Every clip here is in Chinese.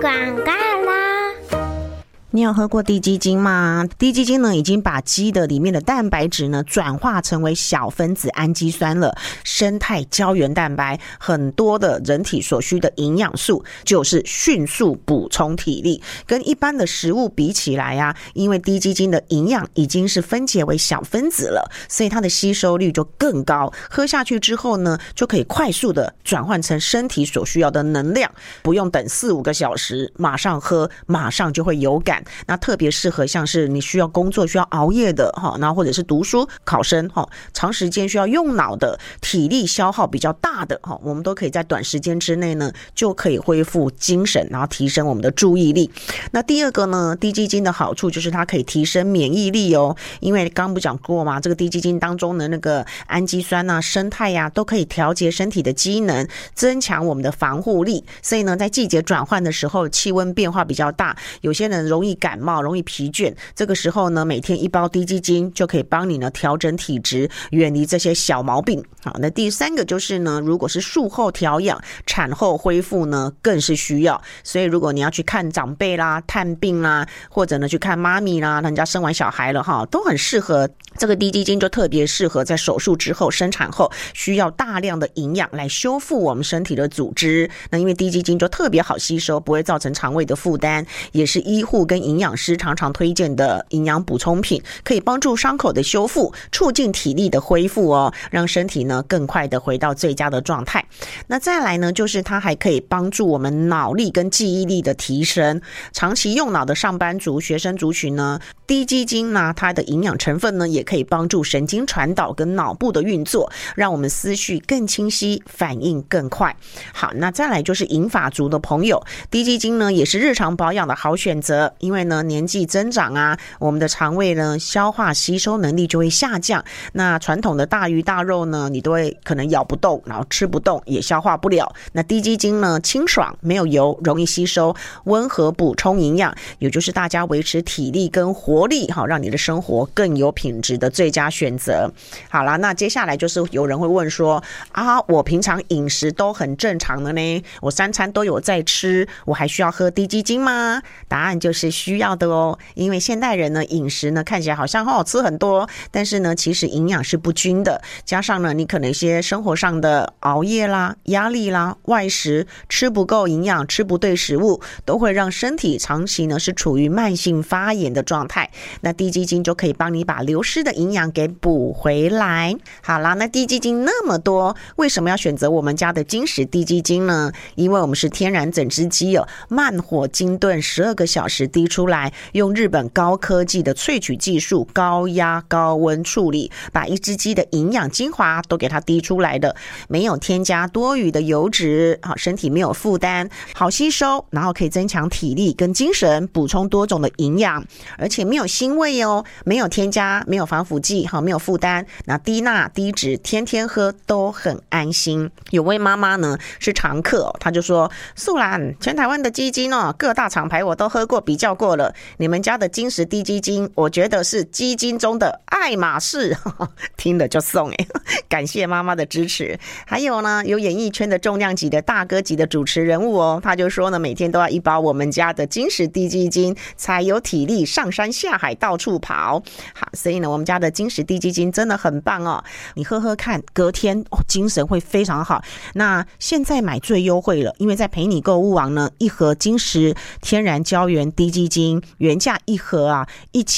广告啦！ 你有喝过滴鸡精吗？滴鸡精呢，已经把鸡的里面的蛋白质呢转化成为小分子氨基酸了，生态胶原蛋白，很多的人体所需的营养素，就是迅速补充体力。跟一般的食物比起来啊，因为滴鸡精的营养已经是分解为小分子了，所以它的吸收率就更高。喝下去之后呢，就可以快速的转换成身体所需要的能量，不用等4-5个小时，马上喝，马上就会有感。那特别适合像是你需要工作需要熬夜的，然后或者是读书考生，长时间需要用脑的，体力消耗比较大的，我们都可以在短时间之内呢就可以恢复精神，然后提升我们的注意力。那第二个呢，滴鸡精的好处就是它可以提升免疫力哦，因为刚刚不讲过吗，这个滴鸡精当中的那个氨基酸啊、生态啊都可以调节身体的机能，增强我们的防护力。所以呢，在季节转换的时候，气温变化比较大，有些人容易感冒，容易疲倦，这个时候呢，每天1包滴鸡精就可以帮你呢调整体质，远离这些小毛病。好，那第三个就是呢，如果是术后调养、产后恢复呢，更是需要。所以如果你要去看长辈啦、探病啦，或者呢去看妈咪啦，人家生完小孩了都很适合。这个滴鸡精就特别适合在手术之后、生产后需要大量的营养来修复我们身体的组织。那因为滴鸡精就特别好吸收，不会造成肠胃的负担，也是医护跟营养师常常推荐的营养补充品，可以帮助伤口的修复，促进体力的恢复哦，让身体呢更快的回到最佳的状态。那再来呢，就是它还可以帮助我们脑力跟记忆力的提升。长期用脑的上班族、学生族群呢，滴鸡精呢，它的营养成分呢，也可以帮助神经传导跟脑部的运作，让我们思绪更清晰，反应更快。好，那再来就是银发族的朋友，滴鸡精呢也是日常保养的好选择，因为呢年纪增长啊，我们的肠胃呢消化吸收能力就会下降。那传统的大鱼大肉呢，你都会可能咬不动，然后吃不动，也消化不了。那滴鸡精呢，清爽，没有油，容易吸收，温和补充营养，也就是大家维持体力跟活力，让你的生活更有品质的最佳选择。好啦，那接下来就是有人会问说啊，我平常饮食都很正常的呢，我3餐都有在吃，我还需要喝滴鸡精吗？答案就是需要的哦，因为现代人呢饮食呢看起来好像吃很多，但是呢其实营养是不均的，加上呢你可能一些生活上的熬夜啦、压力啦、外食吃不够营养、吃不对食物，都会让身体长期呢是处于慢性发炎的状态。那滴鸡精就可以帮你把流失的营养给补回来。好啦，那滴鸡精那么多，为什么要选择我们家的金石滴鸡精呢？因为我们是天然整只鸡哦，慢火精炖12个小时滴出来，用日本高科技的萃取技术，高压高温处理，把一只鸡的营养精华都给它滴出来的，没有添加多余的油脂，身体没有负担，好吸收，然后可以增强体力跟精神，补充多种的营养，而且没有腥味哦，没有添加，没有防腐剂，没有负担，那低钠低脂，天天喝都很安心。有位妈妈呢是常客她就说，素兰，全台湾的鸡精各大厂牌我都喝过比较过了，你们家的金石滴鸡精我觉得是鸡精中的爱马仕听了就送感谢妈妈的支持。还有呢，有演艺圈的重量级的大哥级的主持人物他就说呢，每天都要1包我们家的金石滴鸡精才有体力上山下海到处跑。好，所以呢我们家的金石滴鸡精真的很棒哦，你喝喝看，隔天精神会非常好。那现在买最优惠了，因为在陪你购物网呢，一盒金石天然胶原滴鸡精原价一盒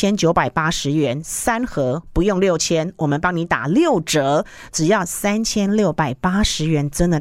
1980元，3盒不用6000，我们帮你打6折，只要3680元，真的